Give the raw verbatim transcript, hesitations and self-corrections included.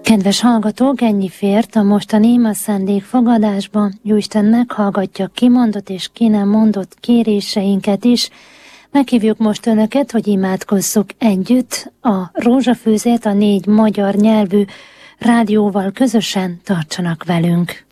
Kedves hallgatók, ennyi fért a mostani ima szándékfogadásba. Jóisten meghallgatja kimondott és ki nem mondott kéréseinket is. Meghívjuk most Önöket, hogy imádkozzuk együtt a rózsafőzét, a négy magyar nyelvű rádióval közösen tartsanak velünk.